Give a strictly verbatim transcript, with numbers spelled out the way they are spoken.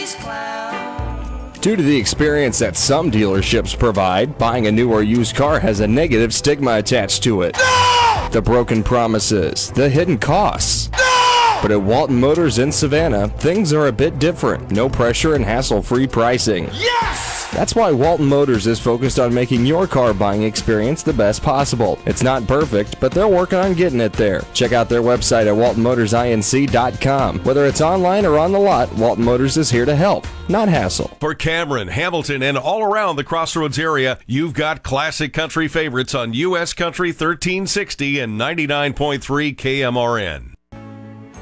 face clown. Due to the experience that some dealerships provide, buying a new or used car has a negative stigma attached to it. No! The broken promises, the hidden costs. No! But at Walton Motors in Savannah, things are a bit different. No pressure and hassle-free pricing. Yes! That's why Walton Motors is focused on making your car buying experience the best possible. It's not perfect, but they're working on getting it there. Check out their website at walton motors inc dot com. Whether it's online or on the lot, Walton Motors is here to help, not hassle. For Cameron, Hamilton, and all around the Crossroads area, you've got classic country favorites on U S Country thirteen sixty and ninety-nine point three K M R N.